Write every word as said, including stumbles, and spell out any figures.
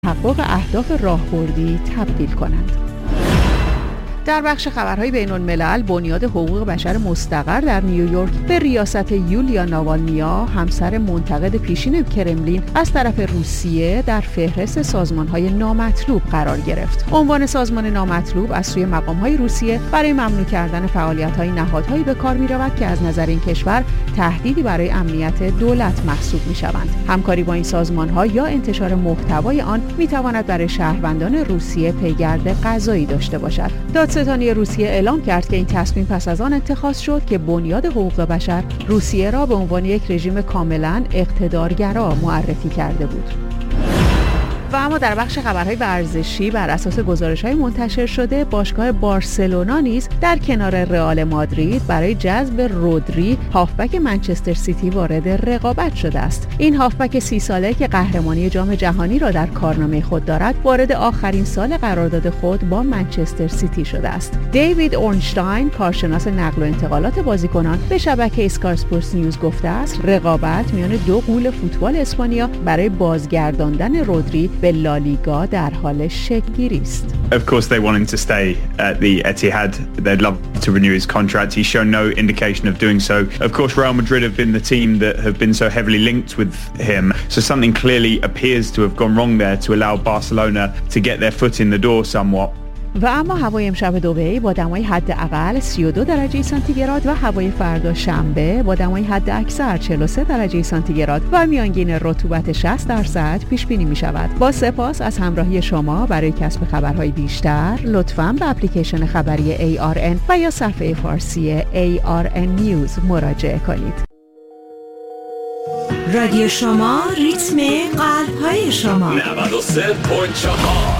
تحقق اهداف راهبردی تبدیل کنند. در بخش خبرهای بین الملل، بنیاد حقوق بشر مستقر در نیویورک به ریاست یولیا ناوالنیا، همسر منتقد پیشین کرملین، از طرف روسیه در فهرست سازمان‌های نامطلوب قرار گرفت. عنوان سازمان نامطلوب از سوی مقام‌های روسیه برای ممنوع کردن فعالیت‌های نهادهایی به کار می‌رود که از نظر این کشور تهدیدی برای امنیت دولت محسوب می‌شوند. همکاری با این سازمان‌ها یا انتشار محتوای آن می‌تواند برای شهروندان روسیه پیگرد قضایی داشته باشد. دادستانی روسیه اعلام کرد که این تصمیم پس از آن اتخاذ شد که بنیاد حقوق بشر روسیه را به عنوان یک رژیم کاملاً اقتدارگرا معرفی کرده بود. و اما در بخش خبرهای ورزشی، بر اساس گزارش‌های منتشر شده، باشگاه بارسلونا نیز در کنار رئال مادرید برای جذب رودری، هافبک منچستر سیتی، وارد رقابت شده است. این هافبک سی ساله که قهرمانی جام جهانی را در کارنامه خود دارد، وارد آخرین سال قرارداد خود با منچستر سیتی شده است. دیوید اورنشتاین، کارشناس نقل و انتقالات بازیکنان، به شبکه اسکای اسپورتس نیوز گفته است رقابت میان دو غول فوتبال اسپانیا برای بازگرداندن رودری به لالیگا در حال شکل‌گیری است. Of course they want him to stay at the Etihad. They'd love to renew his contract. He's shown no indication of doing so. Of course Real Madrid have been the team that have been so heavily linked with him. So something clearly appears to have gone wrong there to allow Barcelona to get their foot in the door somewhat. و اما هوای امشب دبی با دمای حداقل سی و دو درجه سانتیگراد و هوای فردا شنبه با دمای حداکثر چهل و سه درجه سانتیگراد و میانگین رطوبت شصت درصد پیش بینی می شود. با سپاس از همراهی شما. برای کسب خبرهای بیشتر لطفاً به اپلیکیشن خبری ای آر ان و یا صفحه فارسی ای آر ان نیوز مراجعه کنید. رادیو شما، ریتم قلب‌های شما. نود و سه و چهار